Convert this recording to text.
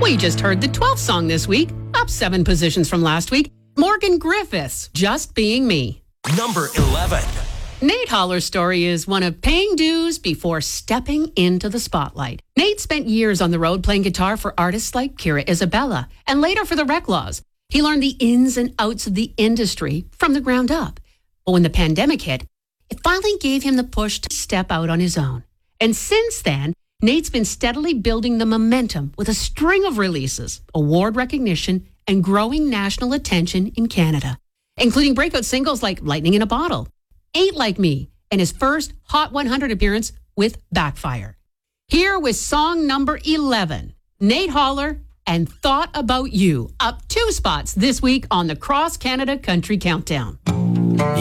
We just heard the 12th song this week, up 7 positions from last week. Morgan Griffiths, Just Being Me. Number 11. Nate Holler's story is one of paying dues before stepping into the spotlight. Nate spent years on the road playing guitar for artists like Kira Isabella and later for the Reclaws. He learned the ins and outs of the industry from the ground up. But when the pandemic hit, it finally gave him the push to step out on his own. And since then, Nate's been steadily building the momentum with a string of releases, award recognition, and growing national attention in Canada, including breakout singles like Lightning in a Bottle, Ain't Like Me, and his first Hot 100 appearance with Backfire. Here with song number 11, Nate Holler and Thought About You, up 2 spots this week on the Cross Canada Country Countdown.